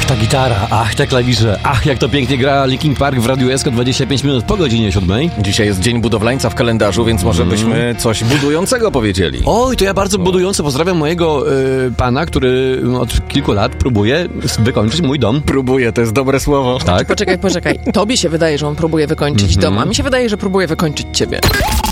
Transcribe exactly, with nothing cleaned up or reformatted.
ta gitara, ach, te klawisze, ach, jak to pięknie gra Linkin Park w Radiu S K dwadzieścia pięć minut po godzinie siódmej. Dzisiaj jest Dzień Budowlańca w kalendarzu, więc może mm. byśmy coś budującego powiedzieli. Oj, to ja bardzo budująco pozdrawiam mojego y, pana, który od kilku lat próbuje wykończyć mój dom. Próbuje, to jest dobre słowo. Tak? Poczekaj, poczekaj. Tobie się wydaje, że on próbuje wykończyć mm-hmm. dom, a mi się wydaje, że próbuje wykończyć ciebie.